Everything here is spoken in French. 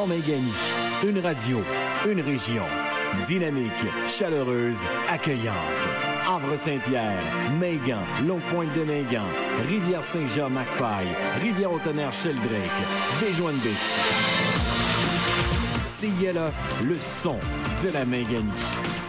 Nord-Méganie. Une radio, une région. Dynamique, chaleureuse, accueillante. Havre-Saint-Pierre, Mingan, Longue-Pointe-de-Mingan, Rivière-Saint-Jean-Macpaille, Rivière-au-Tonnerre-Sheldrake, Béjoine-Bits. CILA, le son de la Méganie.